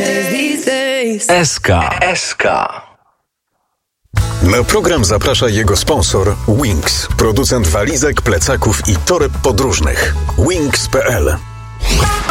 SK. Na program zaprasza jego sponsor Wings, producent walizek, plecaków i toreb podróżnych. Wings.pl